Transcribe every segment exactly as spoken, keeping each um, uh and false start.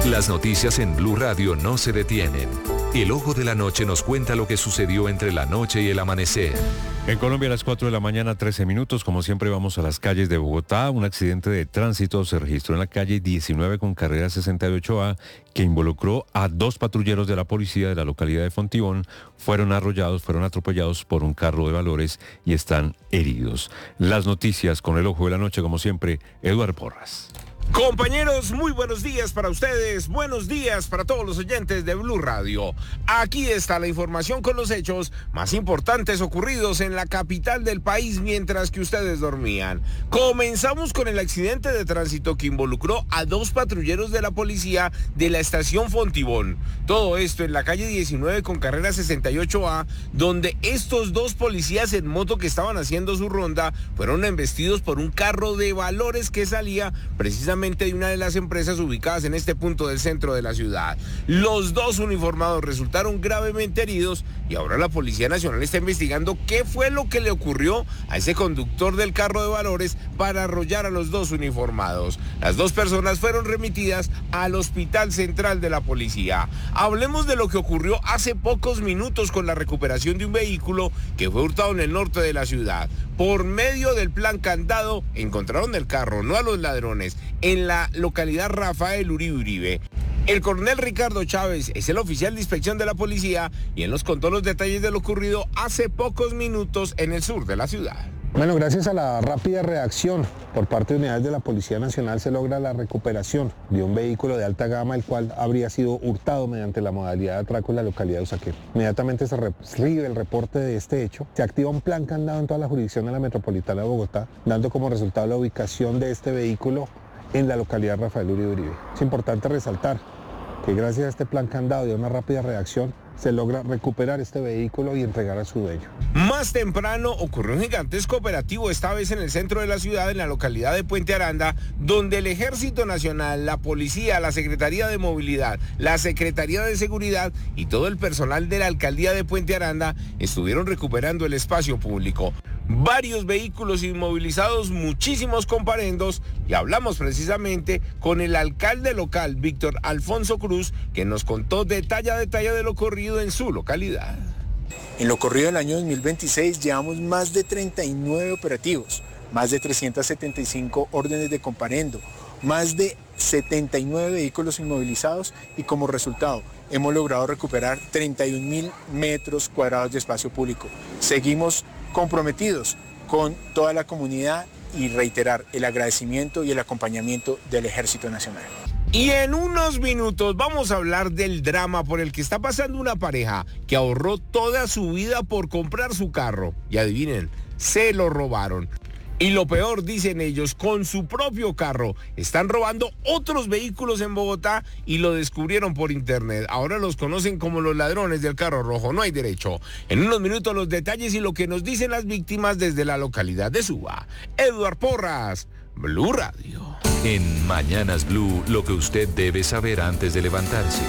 Las noticias en Blue Radio no se detienen. El Ojo de la Noche nos cuenta lo que sucedió entre la noche y el amanecer. En Colombia a las cuatro de la mañana, trece minutos, como siempre vamos a las calles de Bogotá. Un accidente de tránsito se registró en la calle diecinueve con carrera sesenta y ocho A que involucró a dos patrulleros de la policía de la localidad de Fontibón. Fueron arrollados, fueron atropellados por un carro de valores y están heridos. Las noticias con el Ojo de la Noche, como siempre, Eduardo Porras. Compañeros, muy buenos días para ustedes, buenos días para todos los oyentes de Blue Radio. Aquí está la información con los hechos más importantes ocurridos en la capital del país mientras que ustedes dormían. Comenzamos con el accidente de tránsito que involucró a dos patrulleros de la policía de la estación Fontibón. Todo esto en la calle diecinueve con carrera sesenta y ocho A, donde estos dos policías en moto que estaban haciendo su ronda fueron embestidos por un carro de valores que salía precisamente de una de las empresas ubicadas en este punto del centro de la ciudad. Los dos uniformados resultaron gravemente heridos y ahora la Policía Nacional está investigando qué fue lo que le ocurrió a ese conductor del carro de valores para arrollar a los dos uniformados. Las dos personas fueron remitidas al Hospital Central de la Policía. Hablemos de lo que ocurrió hace pocos minutos con la recuperación de un vehículo que fue hurtado en el norte de la ciudad. Por medio del plan candado, encontraron el carro, no a los ladrones, en la localidad Rafael Uribe Uribe. El coronel Ricardo Chávez es el oficial de inspección de la policía y él nos contó los detalles de lo ocurrido hace pocos minutos en el sur de la ciudad. Bueno, gracias a la rápida reacción por parte de unidades de la Policía Nacional se logra la recuperación de un vehículo de alta gama, el cual habría sido hurtado mediante la modalidad de atraco en la localidad de Usaquén. Inmediatamente se recibe el reporte de este hecho, se activa un plan candado en toda la jurisdicción de la metropolitana de Bogotá, dando como resultado la ubicación de este vehículo en la localidad Rafael Uribe Uribe. Es importante resaltar que gracias a este plan candado y a una rápida reacción se logra recuperar este vehículo y entregar a su dueño. Más temprano ocurrió un gigantesco operativo, esta vez en el centro de la ciudad, en la localidad de Puente Aranda, donde el Ejército Nacional, la Policía, la Secretaría de Movilidad, la Secretaría de Seguridad y todo el personal de la Alcaldía de Puente Aranda estuvieron recuperando el espacio público. Varios vehículos inmovilizados, muchísimos comparendos, y hablamos precisamente con el alcalde local, Víctor Alfonso Cruz, que nos contó detalle a detalle de lo ocurrido en su localidad. En lo corrido del año dos mil veintiséis llevamos más de treinta y nueve operativos, más de trescientas setenta y cinco órdenes de comparendo, más de setenta y nueve vehículos inmovilizados y como resultado hemos logrado recuperar treinta y un mil metros cuadrados de espacio público. Seguimos comprometidos con toda la comunidad y reiterar el agradecimiento y el acompañamiento del Ejército Nacional. Y en unos minutos vamos a hablar del drama por el que está pasando una pareja que ahorró toda su vida por comprar su carro. Y adivinen, se lo robaron. Y lo peor, dicen ellos, con su propio carro. Están robando otros vehículos en Bogotá y lo descubrieron por internet. Ahora los conocen como los ladrones del carro rojo. No hay derecho. En unos minutos los detalles y lo que nos dicen las víctimas desde la localidad de Suba. Eduardo Porras, Blue Radio. En Mañanas Blue, lo que usted debe saber antes de levantarse.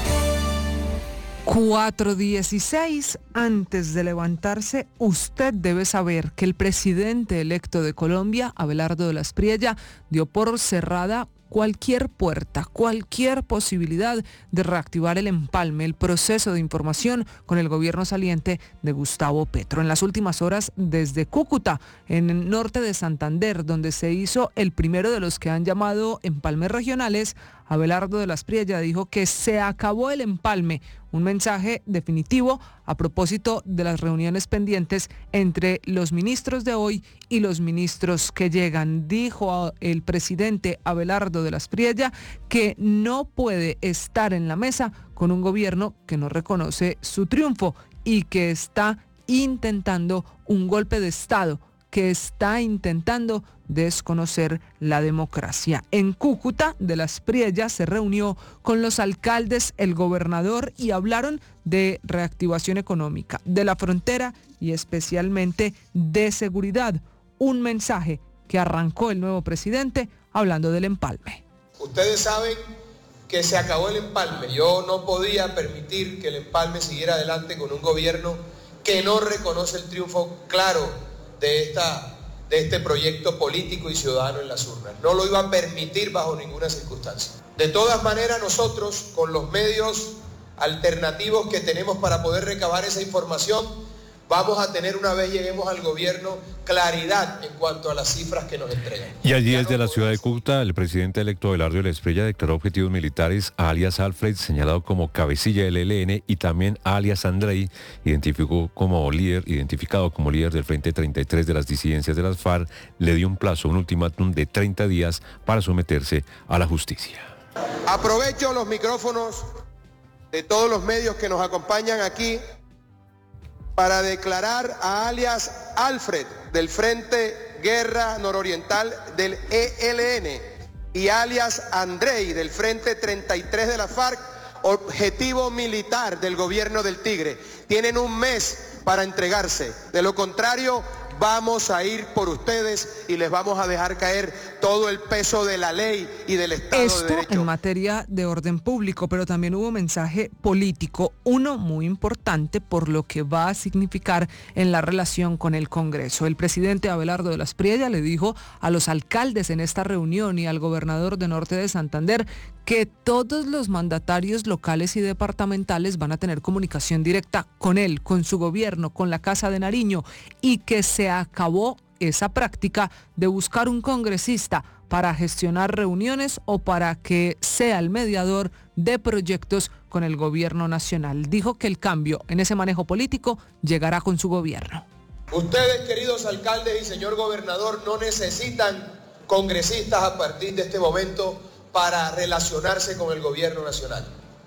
cuatro dieciséis, antes de levantarse, usted debe saber que el presidente electo de Colombia, Abelardo de la Espriella, dio por cerrada cualquier puerta, cualquier posibilidad de reactivar el empalme, el proceso de información con el gobierno saliente de Gustavo Petro. En las últimas horas, desde Cúcuta, en el norte de Santander, donde se hizo el primero de los que han llamado empalmes regionales, Abelardo de la Espriella dijo que se acabó el empalme, un mensaje definitivo a propósito de las reuniones pendientes entre los ministros de hoy y los ministros que llegan. Dijo el presidente Abelardo de la Espriella que no puede estar en la mesa con un gobierno que no reconoce su triunfo y que está intentando un golpe de Estado, que está intentando desconocer la democracia. En Cúcuta, de la Espriella se reunió con los alcaldes, el gobernador y hablaron de reactivación económica, de la frontera y especialmente de seguridad. Un mensaje que arrancó el nuevo presidente hablando del empalme. Ustedes saben que se acabó el empalme. Yo no podía permitir que el empalme siguiera adelante con un gobierno que no reconoce el triunfo claro de esta de este proyecto político y ciudadano en las urnas. No lo iba a permitir bajo ninguna circunstancia. De todas maneras, nosotros, con los medios alternativos que tenemos para poder recabar esa información, vamos a tener, una vez lleguemos al gobierno, claridad en cuanto a las cifras que nos entregan. Y allí desde la ciudad de Cúcuta, el presidente electo Abelardo de la Espriella declaró objetivos militares a alias Alfred, señalado como cabecilla del E L N, y también a alias Andrei, identificó como líder, identificado como líder del Frente treinta y tres de las disidencias de las FARC, le dio un plazo, un ultimátum de treinta días para someterse a la justicia. Aprovecho los micrófonos de todos los medios que nos acompañan aquí para declarar a alias Alfred del Frente Guerra Nororiental del E L N y alias Andrei del Frente treinta y tres de la FARC objetivo militar del gobierno del Tigre. Tienen un mes para entregarse, de lo contrario vamos a ir por ustedes y les vamos a dejar caer todo el peso de la ley y del Estado Esto de Derecho. En materia de orden público, pero también hubo mensaje político, uno muy importante por lo que va a significar en la relación con el Congreso. El presidente Abelardo de la Espriella le dijo a los alcaldes en esta reunión y al gobernador de Norte de Santander que todos los mandatarios locales y departamentales van a tener comunicación directa con él, con su gobierno, con la Casa de Nariño, y que se acabó esa práctica de buscar un congresista para gestionar reuniones o para que sea el mediador de proyectos con el gobierno nacional. Dijo que el cambio en ese manejo político llegará con su gobierno. Ustedes, queridos alcaldes y señor gobernador, no necesitan congresistas a partir de este momento para relacionarse con el gobierno nacional.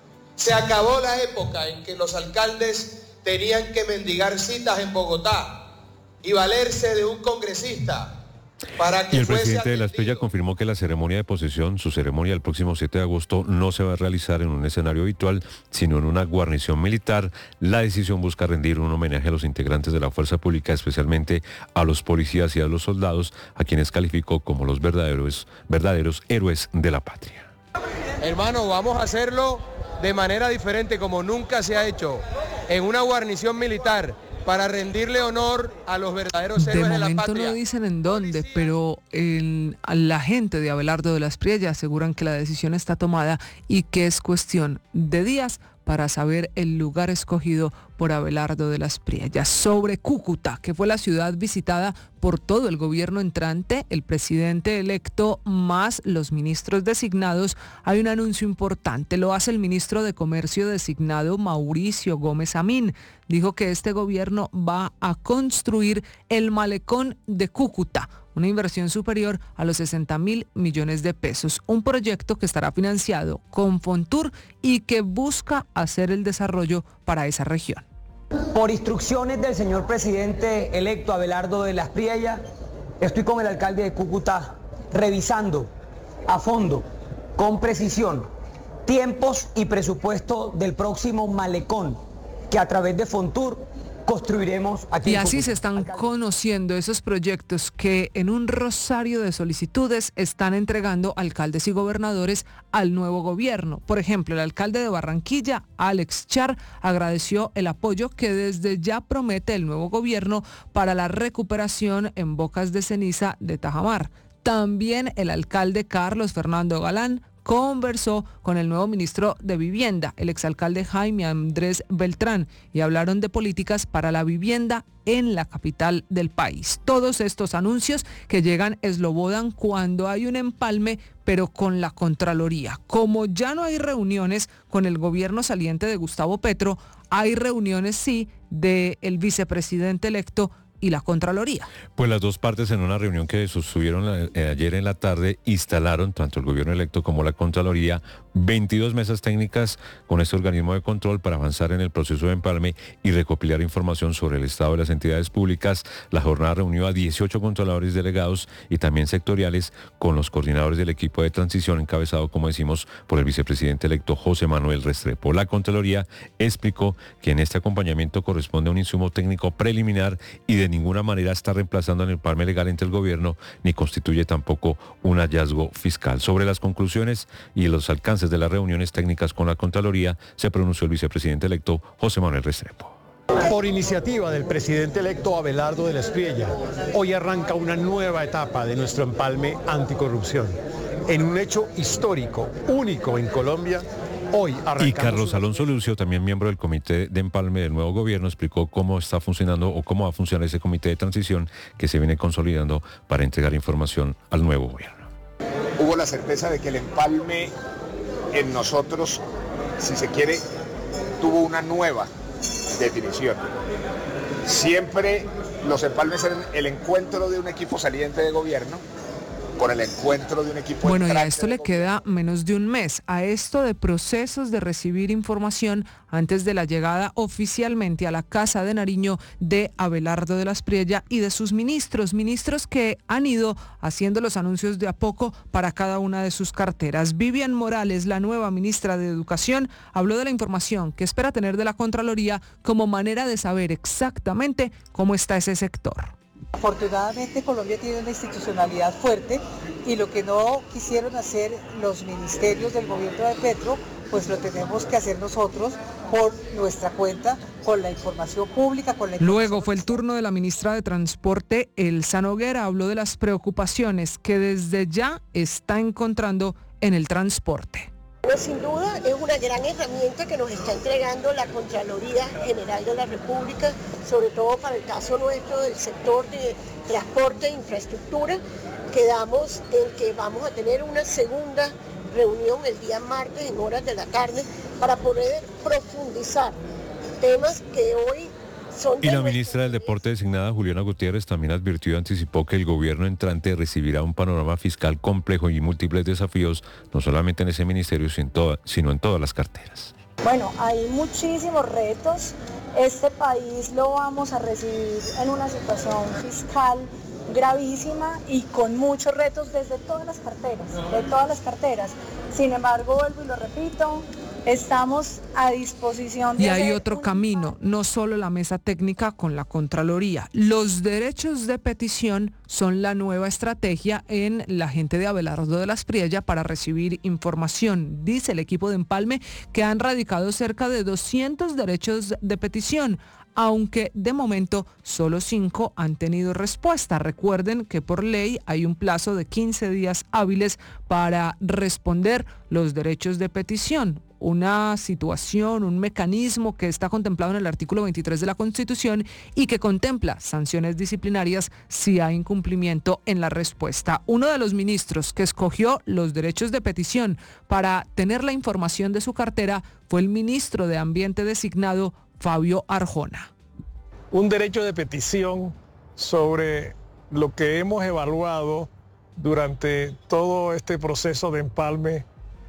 Se acabó la época en que los alcaldes tenían que mendigar citas en Bogotá y valerse de un congresista para que y el fuese presidente de la atendido. Espriella confirmó que la ceremonia de posesión, su ceremonia el próximo siete de agosto, no se va a realizar en un escenario habitual, sino en una guarnición militar. La decisión busca rendir un homenaje a los integrantes de la fuerza pública, especialmente a los policías y a los soldados, a quienes calificó como los verdaderos, verdaderos héroes de la patria. Hermano, vamos a hacerlo de manera diferente, como nunca se ha hecho, en una guarnición militar, para rendirle honor a los verdaderos héroes de, de la patria. momento no dicen en dónde, pero el, la gente de Abelardo de la Espriella aseguran que la decisión está tomada y que es cuestión de días para saber el lugar escogido por Abelardo de la Espriella. Sobre Cúcuta, que fue la ciudad visitada por todo el gobierno entrante, el presidente electo más los ministros designados, hay un anuncio importante. Lo hace el ministro de Comercio designado Mauricio Gómez Amín. Dijo que este gobierno va a construir el malecón de Cúcuta, una inversión superior a los sesenta mil millones de pesos, un proyecto que estará financiado con Fontur y que busca hacer el desarrollo para esa región. Por instrucciones del señor presidente electo Abelardo de la Espriella, estoy con el alcalde de Cúcuta revisando a fondo, con precisión, tiempos y presupuesto del próximo malecón que a través de Fontur construiremos aquí. Y así se están conociendo esos proyectos que en un rosario de solicitudes están entregando alcaldes y gobernadores al nuevo gobierno. Por ejemplo, el alcalde de Barranquilla, Alex Char, agradeció el apoyo que desde ya promete el nuevo gobierno para la recuperación en Bocas de Ceniza de Tajamar. También el alcalde Carlos Fernando Galán conversó con el nuevo ministro de Vivienda, el exalcalde Jaime Andrés Beltrán, y hablaron de políticas para la vivienda en la capital del país. Todos estos anuncios que llegan eslobodan cuando hay un empalme, pero con la Contraloría. Como ya no hay reuniones con el gobierno saliente de Gustavo Petro, hay reuniones sí del vicepresidente electo y la Contraloría. Pues las dos partes en una reunión que sostuvieron eh, ayer en la tarde instalaron, tanto el gobierno electo como la Contraloría, veintidós mesas técnicas con este organismo de control para avanzar en el proceso de empalme y recopilar información sobre el estado de las entidades públicas. La jornada reunió a dieciocho controladores delegados y también sectoriales con los coordinadores del equipo de transición encabezado, como decimos, por el vicepresidente electo José Manuel Restrepo. La Contraloría explicó que en este acompañamiento corresponde a un insumo técnico preliminar y de ninguna manera está reemplazando el empalme legal entre el gobierno ni constituye tampoco un hallazgo fiscal. Sobre las conclusiones y los alcances de las reuniones técnicas con la Contraloría se pronunció el vicepresidente electo José Manuel Restrepo. Por iniciativa del presidente electo Abelardo de la Espriella, hoy arranca una nueva etapa de nuestro empalme anticorrupción. en un hecho histórico, único en Colombia. Hoy arrancamos. Y Carlos Alonso Lucio, también miembro del comité de empalme del nuevo gobierno, explicó cómo está funcionando o cómo va a funcionar ese comité de transición que se viene consolidando para entregar información al nuevo gobierno. Hubo la certeza de que el empalme en nosotros, si se quiere, tuvo una nueva definición. Siempre los empalmes eran el encuentro de un equipo saliente de gobierno con el encuentro de un equipo. Bueno, y a esto le queda menos de un mes, a esto de procesos de recibir información antes de la llegada oficialmente a la Casa de Nariño de Abelardo de la Espriella y de sus ministros, ministros que han ido haciendo los anuncios de a poco para cada una de sus carteras. Vivian Morales, la nueva ministra de Educación, habló de la información que espera tener de la Contraloría como manera de saber exactamente cómo está ese sector. Afortunadamente Colombia tiene una institucionalidad fuerte y lo que no quisieron hacer los ministerios del gobierno de Petro, pues lo tenemos que hacer nosotros por nuestra cuenta, con la información pública, con la información... Luego fue el turno de la ministra de Transporte, Elsa Noguera, habló de las preocupaciones que desde ya está encontrando en el transporte. Bueno, sin duda es una gran herramienta que nos está entregando la Contraloría General de la República, sobre todo para el caso nuestro del sector de transporte e infraestructura. Quedamos en que vamos a tener una segunda reunión el día martes en horas de la tarde para poder profundizar temas que hoy son... Y la ministra del Deporte designada, Juliana Gutiérrez, también advirtió y anticipó que el gobierno entrante recibirá un panorama fiscal complejo y múltiples desafíos, no solamente en ese ministerio, sino en todas las carteras. Bueno, hay muchísimos retos. Este país lo vamos a recibir en una situación fiscal gravísima y con muchos retos desde todas las carteras, de todas las carteras. Sin embargo, vuelvo y lo repito, estamos a disposición de... Y hay otro camino, no solo la mesa técnica con la Contraloría. Los derechos de petición son la nueva estrategia en la gente de Abelardo de la Espriella para recibir información. Dice el equipo de empalme que han radicado cerca de doscientos derechos de petición, aunque de momento solo cinco han tenido respuesta. Recuerden que por ley hay un plazo de quince días hábiles para responder los derechos de petición. Una situación, un mecanismo que está contemplado en el artículo veintitrés de la Constitución y que contempla sanciones disciplinarias si hay incumplimiento en la respuesta. Uno de los ministros que escogió los derechos de petición para tener la información de su cartera fue el ministro de Ambiente designado, Fabio Arjona. Un derecho de petición sobre lo que hemos evaluado durante todo este proceso de empalme.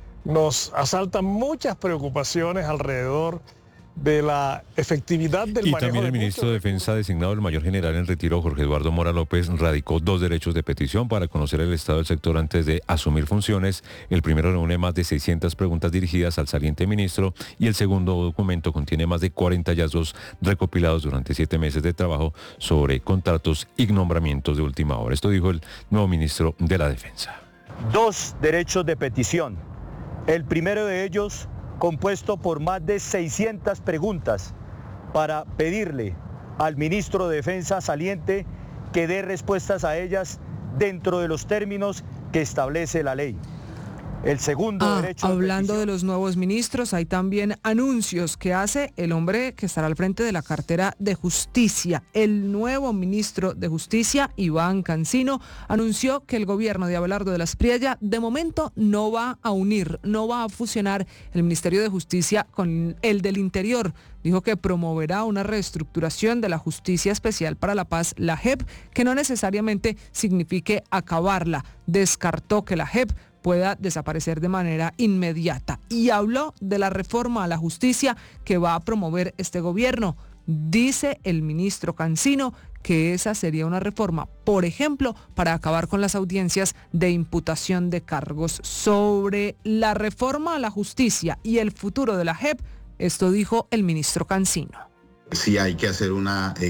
Nos asaltan muchas preocupaciones alrededor de la efectividad del y manejo. Y también el de ministro de Defensa designado, el mayor general en retiro, Jorge Eduardo Mora López, radicó dos derechos de petición para conocer el estado del sector antes de asumir funciones. El primero reúne más de seiscientas preguntas dirigidas al saliente ministro y el segundo documento contiene más de cuarenta hallazgos recopilados durante siete meses de trabajo sobre contratos y nombramientos de última hora. Esto dijo el nuevo ministro de la Defensa. Dos derechos de petición. El primero de ellos compuesto por más de seiscientas preguntas para pedirle al ministro de Defensa saliente que dé respuestas a ellas dentro de los términos que establece la ley. El segundo ah, derecho... Hablando de, de los nuevos ministros, hay también anuncios que hace el hombre que estará al frente de la cartera de Justicia. El nuevo ministro de Justicia, Iván Cancino, anunció que el gobierno de Abelardo de la Espriella de momento no va a unir, no va a fusionar el Ministerio de Justicia con el del Interior. Dijo que promoverá una reestructuración de la Justicia Especial para la Paz, la J E P, que no necesariamente signifique acabarla. Descartó que la J E P pueda desaparecer de manera inmediata y habló de la reforma a la justicia que va a promover este gobierno. Dice el ministro Cancino que esa sería una reforma, por ejemplo, para acabar con las audiencias de imputación de cargos. Sobre la reforma a la justicia y el futuro de la J E P, esto dijo el ministro Cancino. Sí hay que hacer una